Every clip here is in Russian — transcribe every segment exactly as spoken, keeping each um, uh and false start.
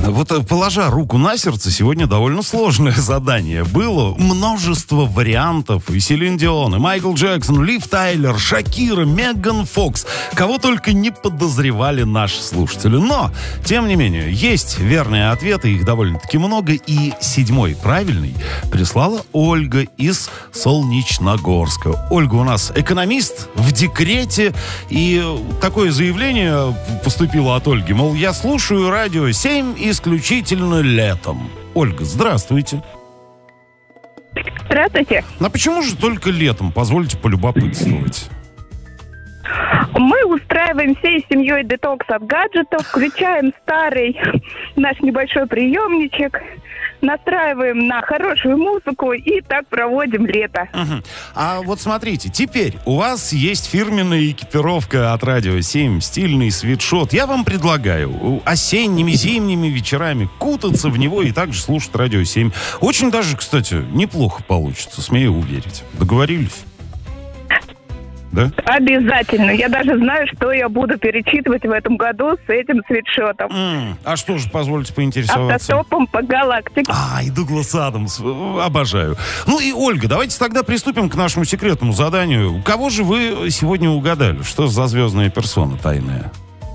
Вот, положа руку на сердце, сегодня довольно сложное задание. Было множество вариантов. И Селин Дион, и Майкл Джексон, Лив Тайлер, Шакира, Меган Фокс. Кого только не подозревали наши слушатели. Но, тем не менее, есть верные ответы. Их довольно-таки много. И седьмой правильный прислала Ольга из Солнечногорска. Ольга у нас экономист в декрете. И такое заявление поступило от Ольги. Мол, я слушаю радио семь исключительно летом. Ольга, здравствуйте. Здравствуйте. А почему же только летом? Позвольте полюбопытствовать. Мы устраиваем всей семьей детокс от гаджетов, включаем старый наш небольшой приемничек, настраиваем на хорошую музыку и так проводим лето. Угу. А вот смотрите, теперь у вас есть фирменная экипировка от Радио семь, стильный свитшот. Я вам предлагаю осенними, зимними вечерами кутаться в него и также слушать Радио семь. Очень даже, кстати, неплохо получится, смею уверить. Договорились? Да? Обязательно. Я даже знаю, что я буду перечитывать в этом году с этим свитшотом. Mm. А что же, позвольте поинтересоваться? Автостопом по галактике. А, и Дуглас Адамс. Обожаю. Ну и, Ольга, давайте тогда приступим к нашему секретному заданию. Кого же вы сегодня угадали? Что за звездная персона тайная?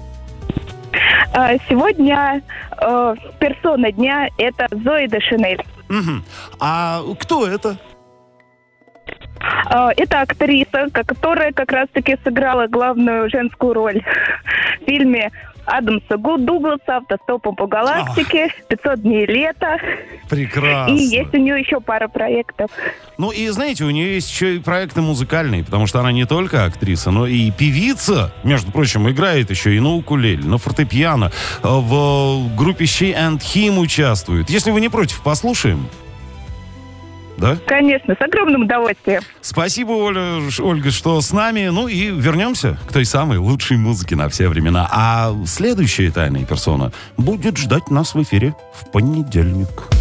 Сегодня э, персона дня – это Зои де Шанель. Угу. А кто это? Это актриса, которая как раз-таки сыграла главную женскую роль в фильме Адамса Дугласа «Автостопом по галактике», «пятьсот дней лета». Прекрасно. И есть у нее еще пара проектов. Ну и знаете, у нее есть еще и проекты музыкальные, потому что она не только актриса, но и певица. Между прочим, играет еще и на укулеле, на фортепиано. В группе She and Him участвует. Если вы не против, послушаем. Да? Конечно, с огромным удовольствием. Спасибо, Оля, Ольга, что с нами. Ну и вернемся к той самой лучшей музыке на все времена. А следующая тайная персона будет ждать нас в эфире в понедельник.